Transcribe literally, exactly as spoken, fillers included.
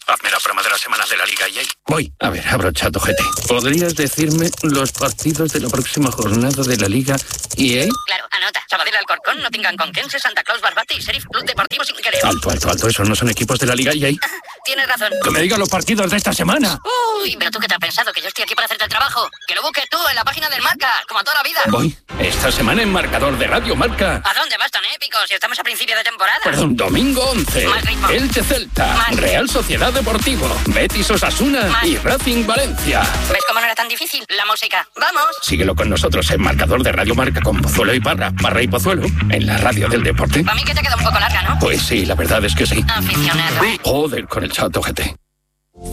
Hazme la promo de la semana de la Liga E A. Voy. A ver, abro ChatGPT. ¿Podrías decirme los partidos de la próxima jornada de la Liga E A? Claro, anota. Sabadell, Alcorcón, Nottingham, Conquense, Santa Claus, Barbate y Sheriff Club Deportivo Sin Querer. Alto, alto, alto. ¿Esos no son equipos de la Liga E A? Tienes razón. ¡Que me digan los partidos de esta semana! Uy, pero tú qué te has pensado, que yo estoy aquí para hacerte el trabajo. Que lo busques tú en la página del Marca, como toda la vida. Voy. Esta semana en Marcador de Radio Marca. ¿A dónde vas tan épico si estamos a principio de temporada? Perdón, domingo once. Más ritmo. Elche Celta. Más. Real Sociedad Deportivo. Betis Osasuna. Más. Y Racing Valencia. ¿Ves cómo no era tan difícil? La música. ¡Vamos! Síguelo con nosotros en Marcador de Radio Marca con Pozuelo y Parra. Parra y Pozuelo. En la radio del deporte. Para mí que te queda un poco larga, ¿no? Pues sí, la verdad es que sí. Aficionado. Joder, con el ChatGPT.